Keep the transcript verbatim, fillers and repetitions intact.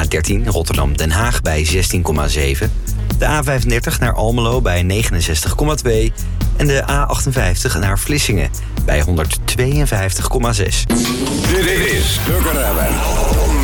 dertien Rotterdam-Den Haag bij zestien komma zeven. De A vijfendertig naar Almelo bij negenenzestig komma twee. En de A achtenvijftig naar Vlissingen bij honderdtweeënvijftig komma zes. Dit is Turken Rabbit.